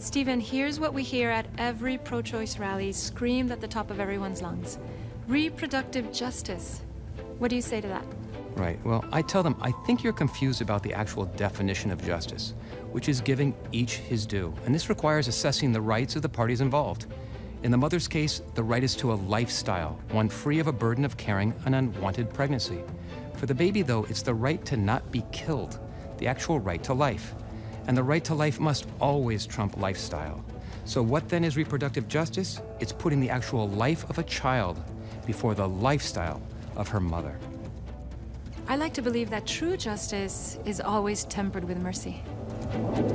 Stephen, here's what we hear at every pro-choice rally screamed at the top of everyone's lungs. Reproductive justice. What do you say to that? Right. Well, I tell them I think you're confused about the actual definition of justice, which is giving each his due. And this requires assessing the rights of the parties involved. In the mother's case, the right is to a lifestyle, one free of a burden of carrying an unwanted pregnancy. For the baby, though, it's the right to not be killed, the actual right to life. And the right to life must always trump lifestyle. So what then is reproductive justice? It's putting the actual life of a child before the lifestyle of her mother. I like to believe that true justice is always tempered with mercy.